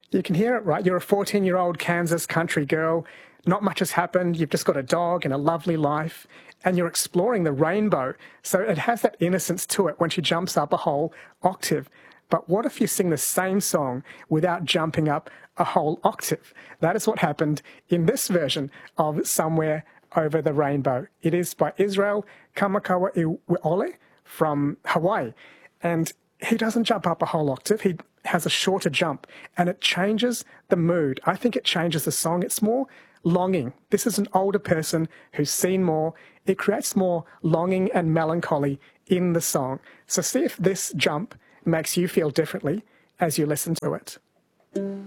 You can hear it, right? You're a 14-year-old Kansas country girl. Not much has happened. You've just got a dog and a lovely life, and you're exploring the rainbow. So it has that innocence to it when she jumps up a whole octave. But what if you sing the same song without jumping up a whole octave? That is what happened in this version of Somewhere Over the Rainbow. It is by Israel Kamakawa Iweole from Hawaii. And he doesn't jump up a whole octave. He has a shorter jump, and it changes the mood. I think it changes the song. It's more longing. This is an older person who's seen more. It creates more longing and melancholy in the song. So see if this jump makes you feel differently as you listen to it.